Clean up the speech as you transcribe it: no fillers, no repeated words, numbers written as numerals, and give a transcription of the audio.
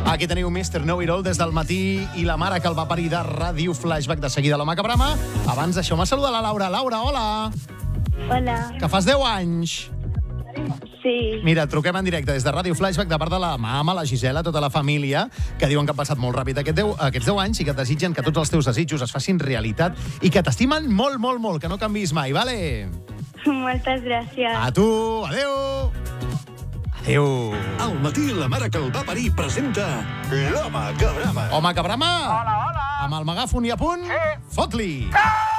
Aquí teniu Mr. Know-It-All des del matí i la mare que el va parir de Ràdio Flashback. De seguida l'home que brama. Abans deixeu-me saludar la Laura. Laura, hola. Hola. Que fas 10 anys. Sí. Mira, truquem en directe des de Ràdio Flashback de part de la mama, la Gisela, tota la família, que diuen que han passat molt ràpid aquests 10 anys i que et desitgen que tots els teus desitjos es facin realitat i que t'estimen molt, molt, molt, que no canvis mai, vale? Moltes gràcies. A tu, adeu. Adeu. Al matí, la mare que el va parir presenta l'home que brama. Home que brama. Hola, hola. Amb el megàfon i a punt, Sí. fot-li. Ah!